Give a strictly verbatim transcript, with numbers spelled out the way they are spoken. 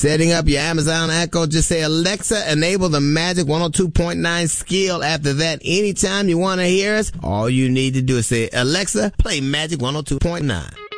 Setting up your Amazon Echo, just say, Alexa, enable the Magic one oh two point nine skill. After that, anytime you want to hear us, all you need to do is say, Alexa, play Magic one oh two point nine.